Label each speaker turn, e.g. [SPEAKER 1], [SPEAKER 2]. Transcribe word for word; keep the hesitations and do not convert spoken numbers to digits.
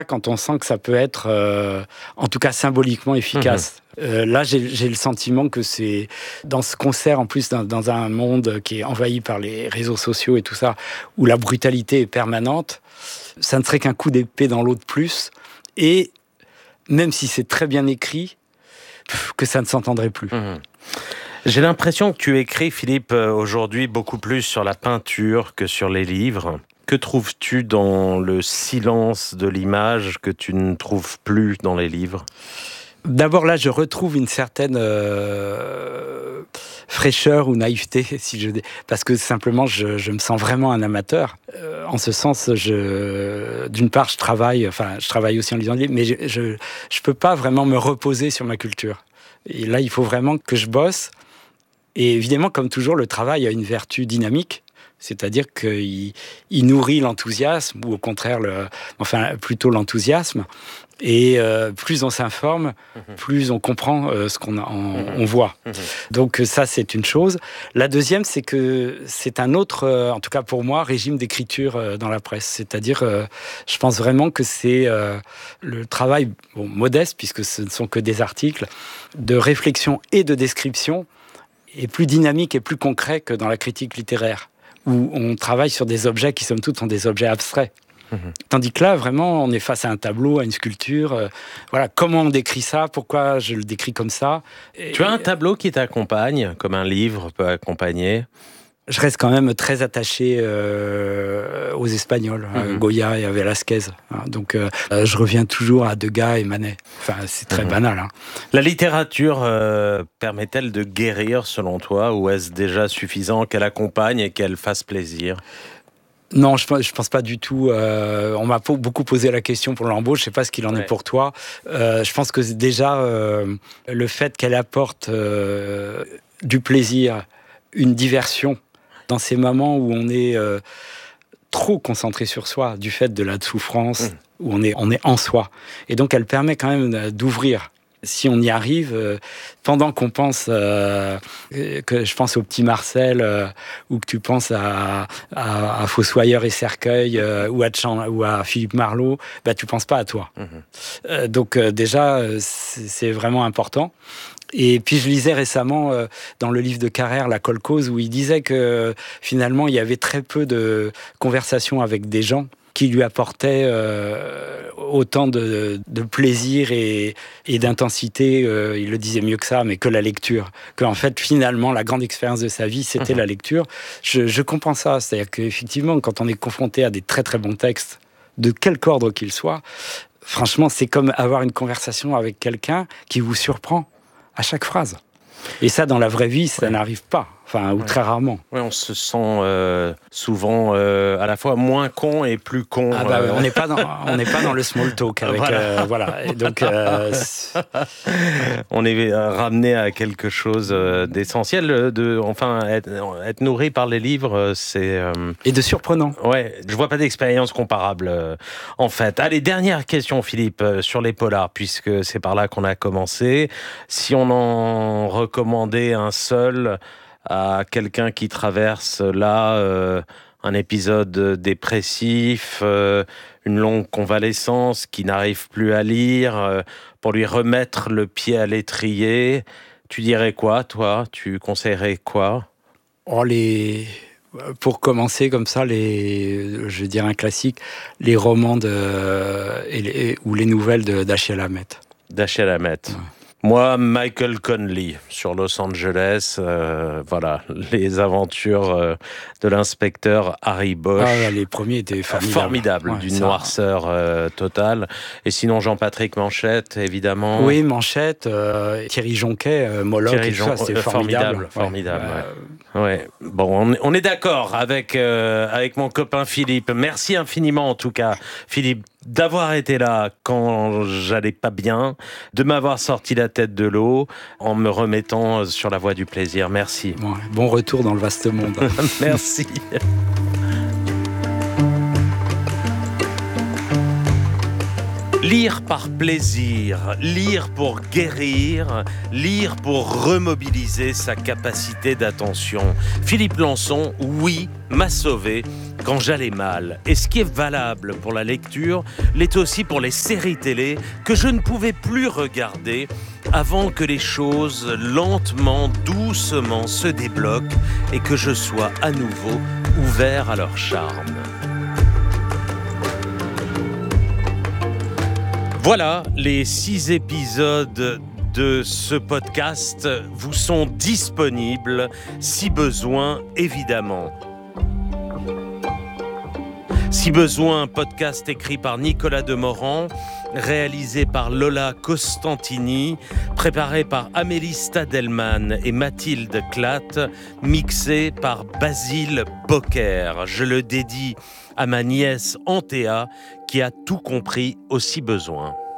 [SPEAKER 1] quand on sent que ça peut être, euh, en tout cas symboliquement efficace. Mmh. Euh, là, j'ai, j'ai le sentiment que c'est dans ce concert, en plus, dans, dans un monde qui est envahi par les réseaux sociaux et tout ça, où la brutalité est permanente, ça ne serait qu'un coup d'épée dans l'eau de plus. Et même si c'est très bien écrit, pff, que ça ne s'entendrait plus.
[SPEAKER 2] Mmh. J'ai l'impression que tu écris, Philippe, aujourd'hui beaucoup plus sur la peinture que sur les livres. Que trouves-tu dans le silence de l'image que tu ne trouves plus dans les livres ?
[SPEAKER 1] D'abord, là, je retrouve une certaine euh, fraîcheur ou naïveté, si je dis, parce que simplement, je, je me sens vraiment un amateur. Euh, en ce sens, je, d'une part, je travaille, enfin, je travaille aussi en lisant des livres, mais je, je, je peux pas vraiment me reposer sur ma culture. Et là, il faut vraiment que je bosse. Et évidemment, comme toujours, le travail a une vertu dynamique. C'est-à-dire qu'il il nourrit l'enthousiasme, ou au contraire, le, enfin plutôt l'enthousiasme. Et euh, plus on s'informe, mmh. plus on comprend euh, ce qu'on a, on, mmh. on voit. Mmh. Donc ça, c'est une chose. La deuxième, c'est que c'est un autre, euh, en tout cas pour moi, régime d'écriture euh, dans la presse. C'est-à-dire, euh, je pense vraiment que c'est euh, le travail bon, modeste, puisque ce ne sont que des articles, de réflexion et de description, est plus dynamique et plus concret que dans la critique littéraire, où on travaille sur des objets qui, somme toute, sont des objets abstraits. Mmh. Tandis que là, vraiment, on est face à un tableau, à une sculpture. Euh, voilà, comment on décrit ça ? Pourquoi je le décris comme ça ? Et,
[SPEAKER 2] tu as un tableau qui t'accompagne, comme un livre peut accompagner ?
[SPEAKER 1] Je reste quand même très attaché euh, aux Espagnols, mmh. à Goya et à Velázquez. Hein, donc, euh, je reviens toujours à Degas et Manet. Enfin, c'est très mmh. banal. Hein.
[SPEAKER 2] La littérature euh, permet-elle de guérir, selon toi, ou est-ce déjà suffisant qu'elle accompagne et qu'elle fasse plaisir ?
[SPEAKER 1] Non, je pense, je pense pas du tout. Euh, on m'a beaucoup posé la question pour l'embauche. Je sais pas ce qu'il en ouais. est pour toi. Euh, je pense que déjà, euh, le fait qu'elle apporte euh, du plaisir, une diversion, dans ces moments où on est euh, trop concentré sur soi, du fait de la souffrance, mmh. où on est, on est en soi. Et donc, elle permet quand même d'ouvrir. Si on y arrive, euh, pendant qu'on pense, euh, que je pense au petit Marcel, euh, ou que tu penses à, à, à Fossoyeur et Cercueil, euh, ou, à Chan, ou à Philippe Marlowe, bah, tu penses pas à toi. Mmh. Euh, donc euh, déjà, c'est, c'est vraiment important. Et puis je lisais récemment euh, dans le livre de Carrère, La Kolkhoz, où il disait que euh, finalement il y avait très peu de conversations avec des gens qui lui apportaient euh, autant de, de plaisir et, et d'intensité, euh, il le disait mieux que ça, mais que la lecture. Qu'en fait, finalement, la grande expérience de sa vie, c'était mmh. la lecture. Je, je comprends ça. C'est-à-dire qu'effectivement, quand on est confronté à des très très bons textes, de quelque ordre qu'ils soient, franchement, c'est comme avoir une conversation avec quelqu'un qui vous surprend à chaque phrase. Et ça, dans la vraie vie, ça ouais. n'arrive pas. Enfin, ou ouais. très rarement.
[SPEAKER 2] Ouais, on se sent euh, souvent euh, à la fois moins con et plus con.
[SPEAKER 1] Ah bah,
[SPEAKER 2] euh...
[SPEAKER 1] On n'est pas, pas dans le small talk. Avec, voilà. Euh, voilà. Et donc, euh,
[SPEAKER 2] on est ramené à quelque chose d'essentiel. De, enfin, être, être nourri par les livres, c'est... Euh...
[SPEAKER 1] Et de surprenant.
[SPEAKER 2] Ouais, je vois pas d'expérience comparable, euh, en fait. Allez, dernière question, Philippe, euh, sur les polars, puisque c'est par là qu'on a commencé. Si on en recommandait un seul à quelqu'un qui traverse là euh, un épisode dépressif, euh, une longue convalescence, qui n'arrive plus à lire, euh, pour lui remettre le pied à l'étrier, tu dirais quoi, toi ? Tu conseillerais quoi ?
[SPEAKER 1] Oh, les... Pour commencer comme ça, les... je vais dire un classique, les romans de... et les... ou les nouvelles de Dashiell Hammett.
[SPEAKER 2] Dashiell Hammett. Ouais. Moi, Michael Connelly, sur Los Angeles, euh, voilà, les aventures euh, de l'inspecteur Harry Bosch.
[SPEAKER 1] Ah, les premiers étaient formidables.
[SPEAKER 2] Formidables, ouais, d'une ça... noirceur euh, totale. Et sinon, Jean-Patrick Manchette, évidemment.
[SPEAKER 1] Oui, Manchette, euh, Thierry Jonquet, euh, Moloch, Thierry et tout Jon... ça, c'était euh, formidable.
[SPEAKER 2] Formidable, ouais. ouais. ouais. Bon, on est, on est d'accord avec, euh, avec mon copain Philippe. Merci infiniment, en tout cas, Philippe, d'avoir été là quand j'allais pas bien, de m'avoir sorti la tête de l'eau en me remettant sur la voie du plaisir. Merci.
[SPEAKER 1] Bon, bon retour dans le vaste monde.
[SPEAKER 2] Merci. Lire par plaisir, lire pour guérir, lire pour remobiliser sa capacité d'attention. Philippe Lançon, oui, m'a sauvé quand j'allais mal. Et ce qui est valable pour la lecture l'est aussi pour les séries télé que je ne pouvais plus regarder avant que les choses lentement, doucement se débloquent et que je sois à nouveau ouvert à leur charme. Voilà, les six épisodes de ce podcast vous sont disponibles, si besoin, évidemment. Si besoin, podcast écrit par Nicolas Demorand, réalisé par Lola Costantini, préparé par Amélie Stadelman et Mathilde Klatt, mixé par Basile Bocquer. Je le dédie à ma nièce Antea, qui a tout compris aussi besoin.